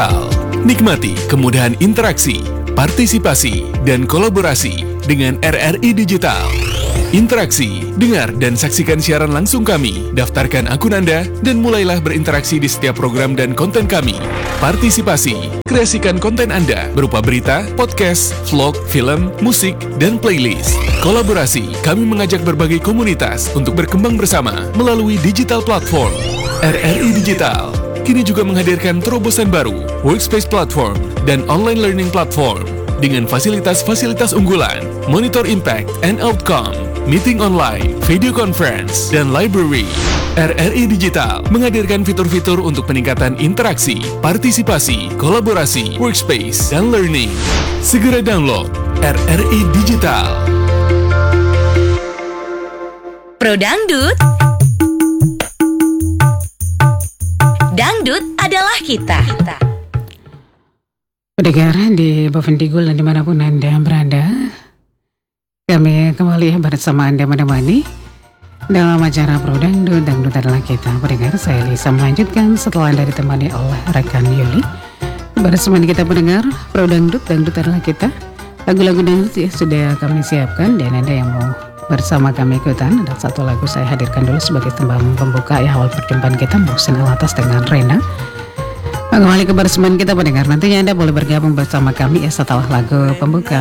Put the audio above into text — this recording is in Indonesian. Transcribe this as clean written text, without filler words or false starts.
Digital. Nikmati kemudahan interaksi, partisipasi, dan kolaborasi dengan RRI Digital. Interaksi, dengar dan saksikan siaran langsung kami, daftarkan akun Anda, dan mulailah berinteraksi di setiap program dan konten kami. Partisipasi, kreasikan konten Anda berupa berita, podcast, vlog, film, musik, dan playlist. Kolaborasi, kami mengajak berbagai komunitas untuk berkembang bersama melalui digital platform. RRI Digital kini juga menghadirkan terobosan baru, workspace platform, dan online learning platform dengan fasilitas-fasilitas unggulan, monitor impact and outcome, meeting online, video conference, dan library. RRI Digital menghadirkan fitur-fitur untuk peningkatan interaksi, partisipasi, kolaborasi, workspace, dan learning. Segera download RRI Digital. Pro Dangdut. Dangdut adalah kita. Pendengar di Bovendigul dan dimanapun Anda berada, kami kembali bersama Anda menemani dalam acara Pro Dangdut. Dangdut adalah kita. Pendengar, saya Lisa melanjutkan setelah Anda ditemani oleh rekan Yuli. Bersama kita pendengar Pro Dangdut, Dangdut adalah kita. Lagu-lagu dangdut sudah kami siapkan, dan Anda yang mau bersama kami ikutan, ada satu lagu saya hadirkan dulu sebagai tembang pembuka awal perjumpaan kita, Muhsin Alatas dengan Rena. Kembali ke berseman kita pendengar, nantinya Anda boleh bergabung bersama kami setelah lagu pembuka.